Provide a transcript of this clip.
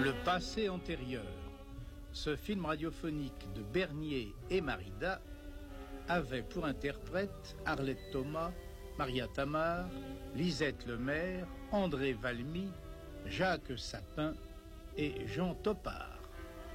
Le passé antérieur. Ce film radiophonique de Bernier et Marida avait pour interprètes Arlette Thomas, Maria Tamar, Lisette Lemaire, André Valmy, Jacques Sapin et Jean Topard.